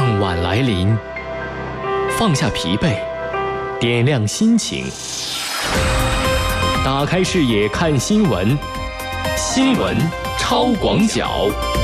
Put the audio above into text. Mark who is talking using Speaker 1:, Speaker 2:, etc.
Speaker 1: 傍晚来临，放下疲惫，点亮心情，打开视野看新闻，新闻超广角。